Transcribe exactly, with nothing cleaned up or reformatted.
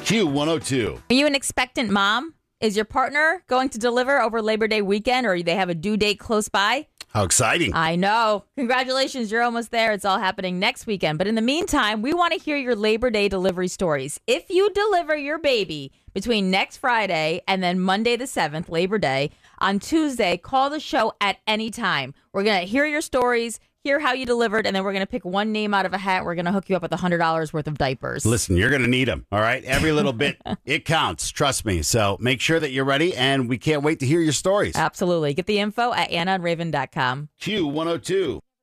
Q one oh two. Are you an expectant mom? Is your partner going to deliver over Labor Day weekend, or they have a due date close by? How exciting. I know. Congratulations, you're almost there. It's all happening next weekend. But in the meantime, we want to hear your Labor Day delivery stories. If you deliver your baby between next Friday and then Monday the seventh, Labor Day, on Tuesday, call the show at any time. We're going to hear your stories, hear how you delivered, and then we're going to pick one name out of a hat. We're going to hook you up with one hundred dollars worth of diapers. Listen, you're going to need them, all right? Every little bit, it counts. Trust me. So make sure that you're ready, and we can't wait to hear your stories. Absolutely. Get the info at anna and raven dot com. Q one oh two.